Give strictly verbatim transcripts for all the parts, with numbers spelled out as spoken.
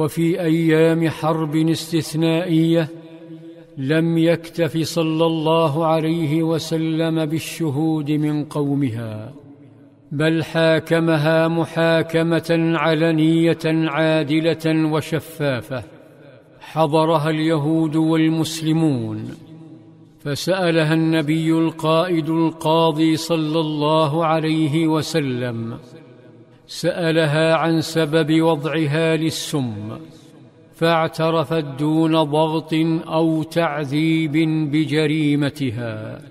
وفي أيام حرب استثنائية لم يكتف صلى الله عليه وسلم بالشهود من قومها، بل حاكمها محاكمة علنية عادلة وشفافة حضرها اليهود والمسلمون، فسألها النبي القائد القاضي صلى الله عليه وسلم، سألها عن سبب وضعها للسم، فاعترفت دون ضغط أو تعذيب بجريمتها،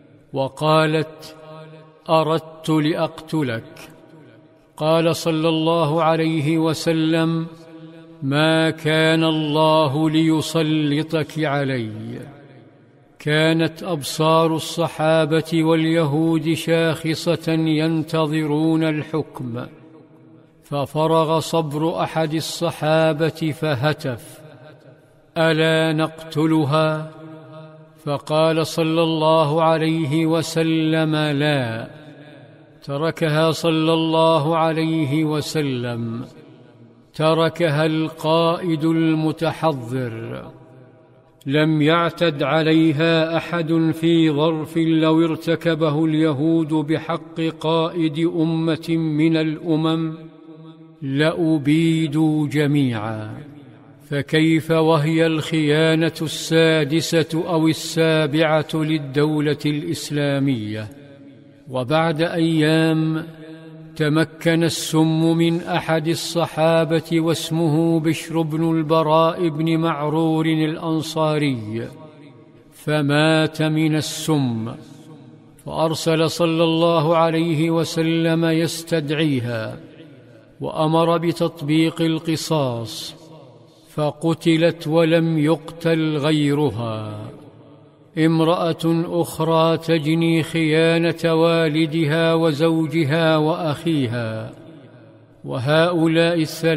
وقالت: أردت لأقتلك. قال صلى الله عليه وسلم: ما كان الله ليسلطك علي. كانت أبصار الصحابة واليهود شاخصة ينتظرون الحكم، ففرغ صبر أحد الصحابة فهتف: ألا نقتلها؟ فقال صلى الله عليه وسلم: لا. تركها صلى الله عليه وسلم، تركها القائد المتحضر. لم يعتد عليها أحد في ظرف لو ارتكبه اليهود بحق قائد أمة من الأمم لأبيدوا جميعا، فكيف وهي الخيانة السادسة أو السابعة للدولة الإسلامية؟ وبعد أيام تمكن السم من أحد الصحابة واسمه بشر بن البراء بن معرور الأنصاري، فمات من السم، فأرسل صلى الله عليه وسلم يستدعيها، وأمر بتطبيق القصاص، فقتلت ولم يقتل غيرها. امرأة أخرى تجني خيانة والدها وزوجها وأخيها، وهؤلاء الثلاثة